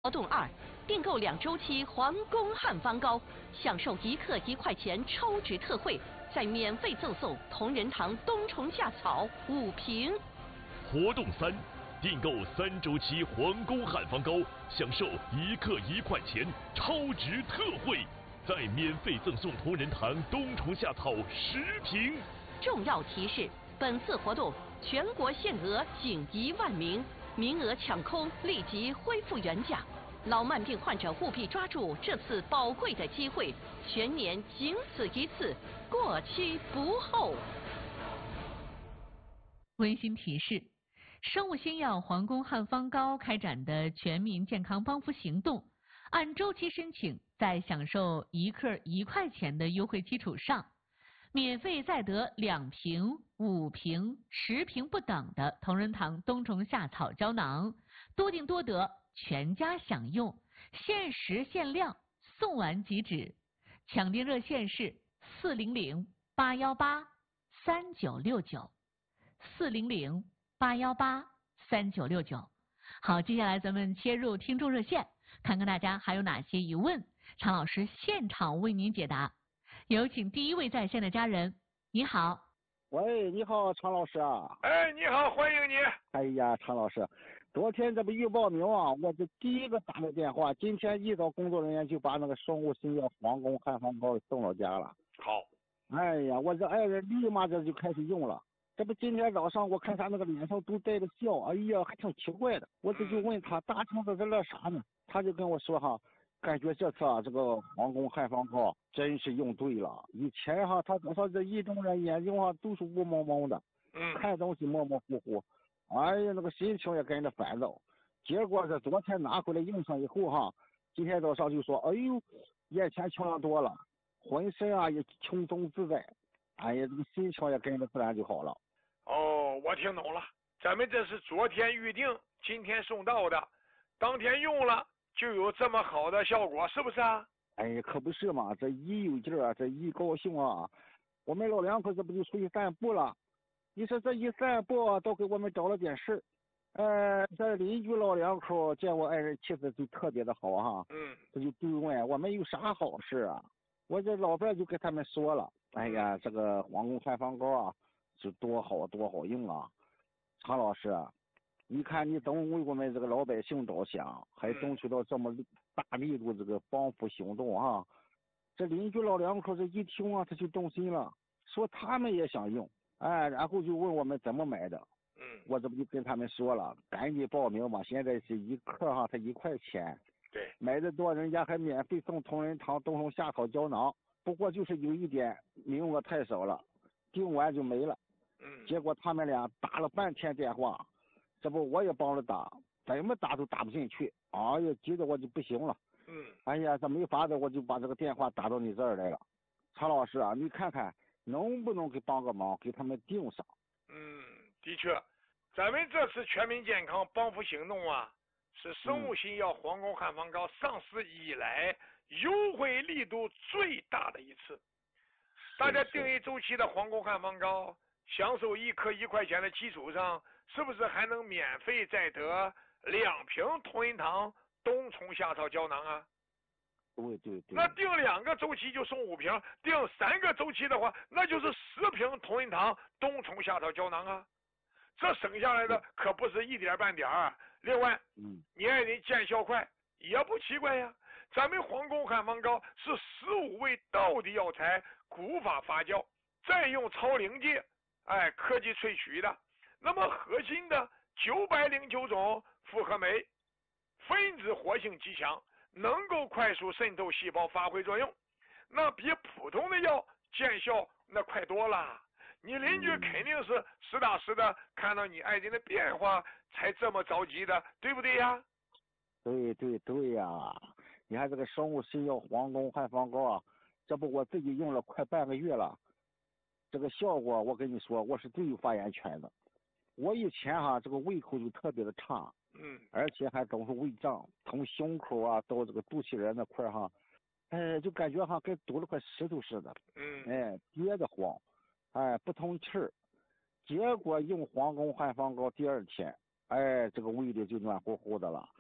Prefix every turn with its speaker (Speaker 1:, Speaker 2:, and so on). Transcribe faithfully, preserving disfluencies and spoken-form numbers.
Speaker 1: 活动二，订购两周期皇宫汉方膏，享受一克一块钱超值特惠，再免费赠送同仁堂冬虫夏草五瓶。
Speaker 2: 活动三，订购三周期皇宫汉方膏，享受一克一块钱超值特惠，再免费赠送同仁堂冬虫夏草十瓶。
Speaker 1: 重要提示：本次活动全国限额仅一万名。名额抢空，立即恢复原价。老慢病患者务必抓住这次宝贵的机会，全年仅此一次，过期不候。
Speaker 3: 温馨提示：生物新药皇宫汉方膏开展的全民健康帮扶行动，按周期申请，在享受一克一块钱的优惠基础上，免费再得两瓶、五瓶、十瓶不等的同仁堂冬虫夏草胶囊，多订多得，全家享用，限时限量，送完即止。抢订热线是四零零八幺八三九六九，四零零八幺八三九六九。好，接下来咱们切入听众热线，看看大家还有哪些疑问，常老师现场为您解答。有请第一位在线的家人，你好。
Speaker 4: 喂，你好，常老师啊。
Speaker 5: 哎，你好，欢迎你。
Speaker 4: 哎呀，常老师，昨天这不预报名啊，我这第一个打的电话，今天一早工作人员就把那个生物新药皇宫汉方膏送到家了。
Speaker 5: 好。
Speaker 4: 哎呀，我这爱人立马这就开始用了。这不今天早上我看他那个脸上都带着笑，哎呀，还挺奇怪的。我这就问他大清早在乐啥呢？他就跟我说哈。感觉这次啊，这个皇宫汉方膏真是用对了。以前哈，他多少这一中人眼睛哈都是雾蒙蒙的，
Speaker 5: 嗯，
Speaker 4: 看东西模模糊糊，哎呀，那个心情也跟着烦躁。结果这昨天拿回来用上以后哈，今天早上就说，哎呦，眼前清亮多了，浑身啊也轻松自在，哎呀，这个心情也跟着自然就好了。
Speaker 5: 哦，我听懂了，咱们这是昨天预定，今天送到的，当天用了。就有这么好的效果，是不是啊？
Speaker 4: 哎，可不是嘛！这一有劲儿啊，这一高兴啊，我们老两口这不就出去散步了？你说这一散步啊，都给我们找了点事。呃，这邻居老两口见我爱人气质就特别的好哈，
Speaker 5: 嗯，
Speaker 4: 这就对问我们有啥好事啊？我这老伴就跟他们说了，哎呀，这个皇宫汉方膏啊，是多好多好用啊！常老师啊。你看，你总为我们这个老百姓着想，还争取到这么大力度这个帮扶行动啊！这邻居老两口这一听啊，他就动心了，说他们也想用，哎，然后就问我们怎么买的。
Speaker 5: 嗯，
Speaker 4: 我这不就跟他们说了，赶紧报名吧！现在是一克哈，才一块钱。
Speaker 5: 对，
Speaker 4: 买的多人家还免费送同仁堂冬虫夏草胶囊，不过就是有一点名额太少了，订完就没了。
Speaker 5: 嗯，
Speaker 4: 结果他们俩打了半天电话。这不我也帮着打，怎么打都打不进去，哎呀，急得我就不行了。
Speaker 5: 嗯，
Speaker 4: 哎呀，这没法子，我就把这个电话打到你这儿来了。常老师啊，你看看能不能给帮个忙，给他们订上？
Speaker 5: 嗯，的确，咱们这次全民健康帮扶行动啊，是生物新药皇宫汉方膏上市以来优惠力度最大的一次。大家订一周期的皇宫汉方膏，享受一克一块钱的基础上，是不是还能免费再得两瓶同仁堂冬虫夏草胶囊啊？
Speaker 4: 对对对。
Speaker 5: 那订两个周期就送五瓶，订三个周期的话，那就是十瓶同仁堂冬虫夏草胶囊啊。这省下来的可不是一点半点儿。另外，
Speaker 4: 嗯，
Speaker 5: 你爱人见效快也不奇怪呀。咱们皇宫汉方膏是十五味道的药材，古法发酵，再用超临界。哎，科技萃取的，那么核心的九百零九种复合酶，分子活性极强，能够快速渗透细胞发挥作用，那比普通的药见效那快多了。你邻居肯定是实打实的看到你爱人的变化才这么着急的，对不对呀？
Speaker 4: 对对对呀，你看这个生物新药皇宫汉方膏啊，这不我自己用了快半个月了。这个效果我跟你说，我是最有发言权的。我以前哈、啊、这个胃口就特别的差，
Speaker 5: 嗯，
Speaker 4: 而且还总是胃胀，从胸口啊到这个肚脐眼那块哈，哎，就感觉哈跟堵了块石头似的，
Speaker 5: 嗯，
Speaker 4: 哎，憋得慌，哎，不通气儿。结果用皇宫汉方膏第二天，哎，这个胃里就暖乎乎的了，